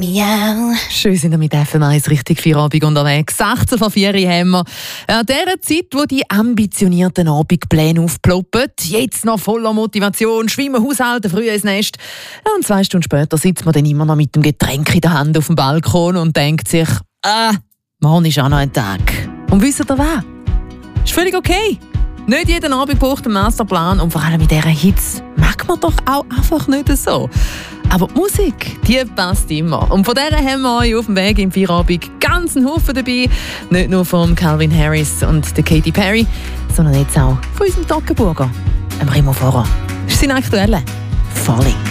Miau. Schön sind wir mit FM1 richtig Feierabend unterwegs. 16 vor 4 Uhr haben wir. An dieser Zeit, wo die ambitionierten Abendpläne aufploppen, jetzt noch voller Motivation, schwimmen, haushalten, früh ins Nest. Ja, und 2 Stunden später sitzt man dann immer noch mit dem Getränk in der Hand auf dem Balkon und denkt sich, morgen ist auch noch ein Tag. Und wisst ihr was? Ist völlig okay. Nicht jeden Abend braucht einen Masterplan und vor allem in dieser Hitze mag man doch auch einfach nicht so. Aber die Musik, die passt immer. Und von der haben wir euch auf dem Weg im Feierabend ganz einen Haufen dabei. Nicht nur von Calvin Harris und der Katy Perry, sondern jetzt auch von unserem Toggenburger, Remo Forer. Das ist sein aktueller Falling.